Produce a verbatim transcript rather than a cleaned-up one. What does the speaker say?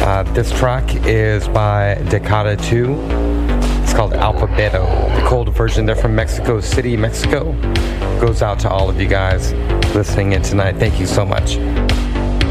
Uh, this track is by Decada two. It's called Alphabeto. The cold version, they're from Mexico City, Mexico. Goes out to all of you guys listening in tonight. Thank you so much.